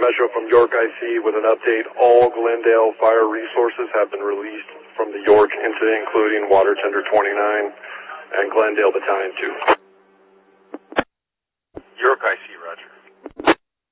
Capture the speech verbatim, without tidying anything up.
Metro from York I C with an update. All Glendale fire resources have been released from the York incident, including Water Tender twenty-nine and Glendale Battalion two.